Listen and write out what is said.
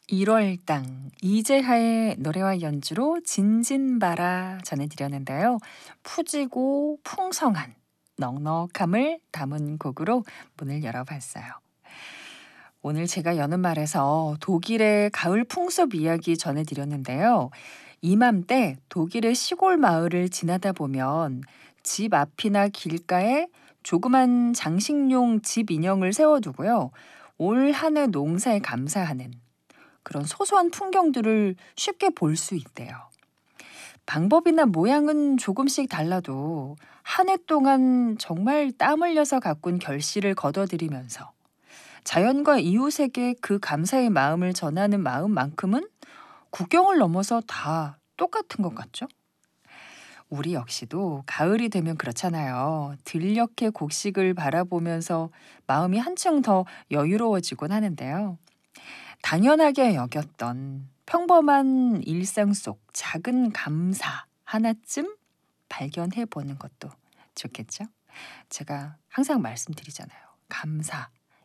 1월 땅 이재하의 노래와 연주로 진진바라 전해드렸는데요. 푸지고 풍성한 넉넉함을 담은 곡으로 문을 열어봤어요. 오늘 제가 여는 말에서 독일의 가을 풍습 이야기 전해드렸는데요. 이맘때 독일의 시골 마을을 지나다 보면 집 앞이나 길가에 조그만 장식용 집 인형을 세워두고요. 올 한 해 농사에 감사하는 그런 소소한 풍경들을 쉽게 볼 수 있대요. 방법이나 모양은 조금씩 달라도 한 해 동안 정말 땀 흘려서 가꾼 결실을 거둬들이면서 자연과 이웃에게 그 감사의 마음을 전하는 마음만큼은 국경을 넘어서 다 똑같은 것 같죠? 우리 역시도 가을이 되면 그렇잖아요. 들녘의 곡식을 바라보면서 마음이 한층 더 여유로워지곤 하는데요. 당연하게 여겼던 평범한 일상 속 작은 감사 하나쯤 발견해 보는 것도 좋겠죠? 제가 항상 말씀드리잖아요. 감사.